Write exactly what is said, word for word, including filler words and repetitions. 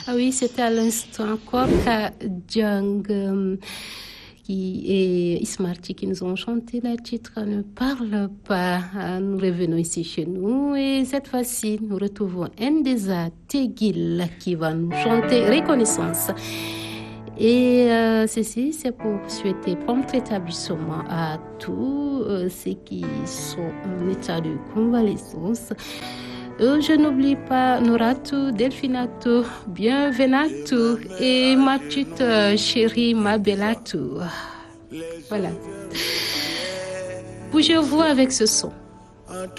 Ah oui, c'était à l'instant Korka Jung euh, qui et Ismarti qui nous ont chanté le titre Ne parle pas. Nous revenons ici chez nous et cette fois-ci, nous retrouvons Ndeza Tegil qui va nous chanter Reconnaissance. Et euh, ceci, c'est pour souhaiter prompt rétablissement à tous euh, ceux qui sont en état de convalescence. Euh, je n'oublie pas Noratou, Delphinatou, Bienvenatou et ma petite euh, chérie Mabelatou. Voilà. Bougez-vous avec ce son.